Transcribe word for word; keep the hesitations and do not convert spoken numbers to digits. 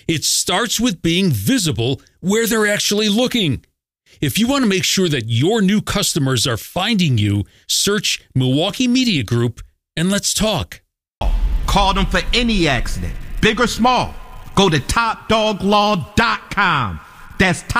It starts with being visible where they're actually looking. If you want to make sure that your new customers are finding you, search Milwaukee Media Group and let's talk. Call them for any accident, big or small. Go to top dog law dot com. That's top